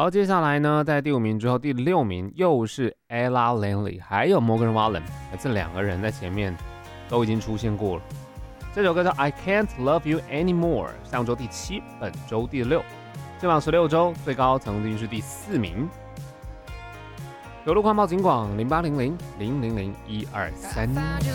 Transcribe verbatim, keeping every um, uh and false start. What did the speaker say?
好，接下来呢，在第五名之后，第六名又是 Ella Langley 还有 Morgan Wallen， 这两个人在前面都已经出现过了。这首歌叫 I Can't Love You Anymore， 上周第七，本周第六，进榜十六周，最高曾经是第四名。有路况报警广零八零零零零零一二三。